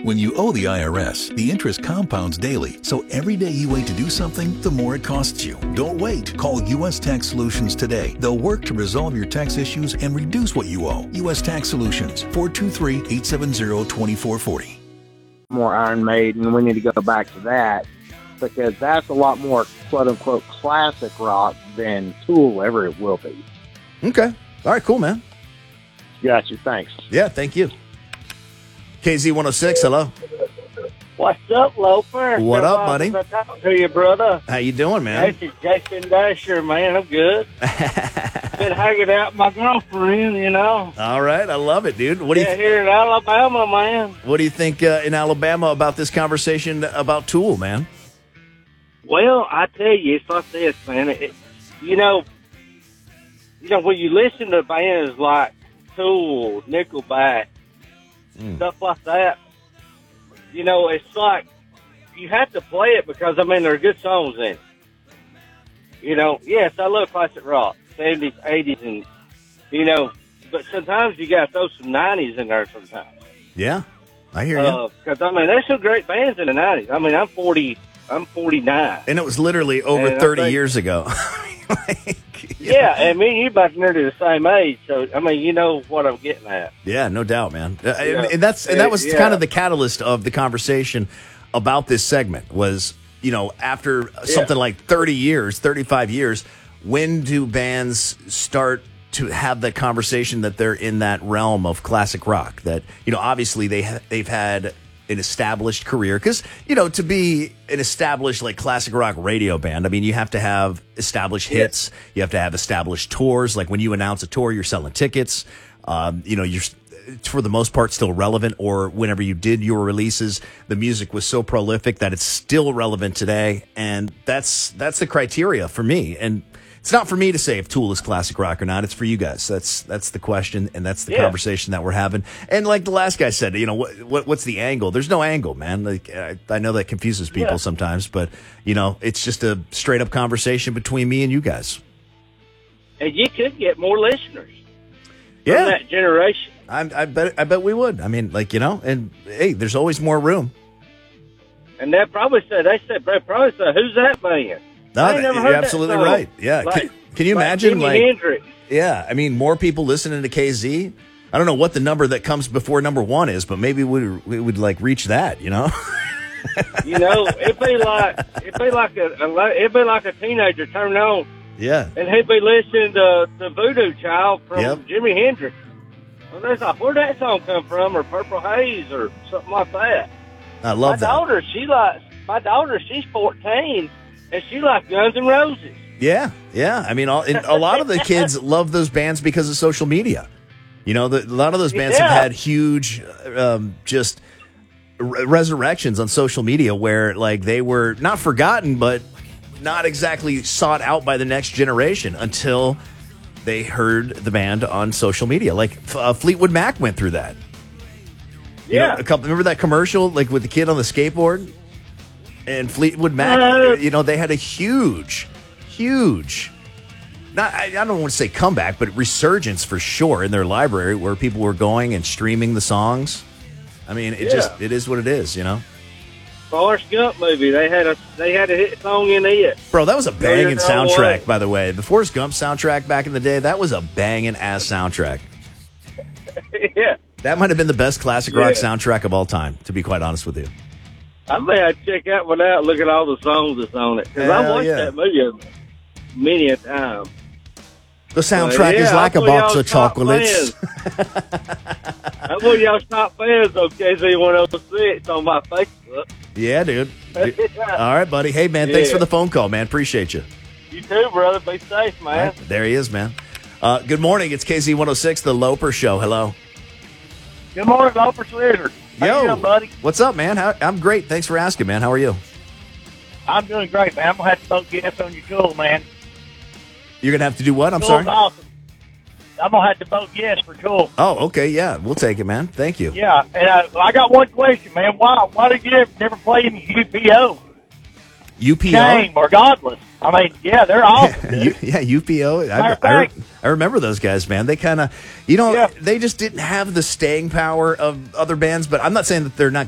When you owe the IRS, the interest compounds daily, so every day you wait to do something, the more it costs you. Don't wait. Call U.S. Tax Solutions today. They'll work to resolve your tax issues and reduce what you owe. U.S. Tax Solutions, 423-870-2440. More Iron Maiden, we need to go back to that because that's a lot more quote-unquote classic rock than Tool ever will be. Okay. All right, cool, man. Gotcha. Thanks. Yeah, thank you. KZ106, hello. What's up, Loper? What up, buddy? Good to talk to you, brother. How you doing, man? This is Jason Dasher, man. I'm good. Been hanging out with my girlfriend, you know. All right, I love it, dude. What do you here in Alabama, man. What do you think in Alabama about this conversation about Tool, man? Well, I tell you, it's like this, man. You know, when you listen to bands like Tool, Nickelback, stuff like that, you know, it's like you have to play it because, I mean, there are good songs in it. You know, yes, I love classic rock, 70s, 80s, and, you know, but sometimes you got to throw some 90s in there sometimes. Yeah, I hear you. Because, I mean, there's some great bands in the 90s. I mean, I'm 49. And it was literally over 30 years ago. Yeah, and me and you about nearly the same age, so I mean, you know what I'm getting at. Yeah, no doubt, man. And that was kind of the catalyst of the conversation about this segment was, you know, after something like 30 years, 35 years, when do bands start to have that conversation that they're in that realm of classic rock? That, you know, obviously they've had an established career because, you know, to be an established like classic rock radio band, I mean, you have to have established hits. You have to have established tours. Like when you announce a tour, you're selling tickets. You know, you're for the most part still relevant, or whenever you did your releases, the music was so prolific that it's still relevant today. And that's the criteria for me. And it's not for me to say if Tool is classic rock or not. It's for you guys. That's the question, and that's the conversation that we're having. And like the last guy said, you know, what's the angle? There's no angle, man. Like I know that confuses people sometimes, but you know, it's just a straight up conversation between me and you guys. And you could get more listeners from that generation. I bet we would. I mean, like, you know, and hey, there's always more room. And they probably said, who's that band? No, you're absolutely right. Yeah. Like, can you imagine, Jimi Hendrix? Yeah, I mean, more people listening to KZ. I don't know what the number that comes before number one is, but maybe we would like reach that, you know? You know, it'd be like a teenager turning on. Yeah. And he'd be listening to Voodoo Child from Jimi Hendrix. Well, there's like, where'd that song come from? Or Purple Haze or something like that. I love that. My daughter, she's 14. And she likes Guns N' Roses. Yeah. I mean, a lot of the kids love those bands because of social media. You know, a lot of those bands have had huge, just resurrections on social media where, like, they were not forgotten, but not exactly sought out by the next generation until they heard the band on social media. Like Fleetwood Mac went through that. You know, remember that commercial, like with the kid on the skateboard? And Fleetwood Mac, you know, they had a huge, I don't want to say comeback, but resurgence for sure in their library where people were going and streaming the songs. I mean, it is what it is, you know. Forrest Gump movie, they had a hit song in it. Bro, that was a banging soundtrack, by the way. The Forrest Gump soundtrack back in the day, that was a banging ass soundtrack. Yeah. That might have been the best classic rock soundtrack of all time, to be quite honest with you. I may have to check that one out and look at all the songs that's on it. Because I watched that movie many a time. The soundtrack is like a box of chocolates. I'm one of y'all's top fans, KZ106 on my Facebook. Yeah, dude. All right, buddy. Hey, man, thanks for the phone call, man. Appreciate you. You too, brother. Be safe, man. Right, there he is, man. Good morning. It's KZ106, The Loper Show. Hello. Good morning, Loper Slizzard. How you doing, buddy? What's up, man? I'm great. Thanks for asking, man. How are you? I'm doing great, man. I'm going to have to vote yes on your Tool, man. You're going to have to do what? I'm Tool's sorry? Awesome. I'm going to have to vote yes for Tool. Oh, okay. Yeah, we'll take it, man. Thank you. Yeah, and I got one question, man. Why did you never play any UPO? UPO? Shame or Godless. I mean, yeah, they're awesome. UPO. I remember those guys, man. They kind of, they just didn't have the staying power of other bands, but I'm not saying that they're not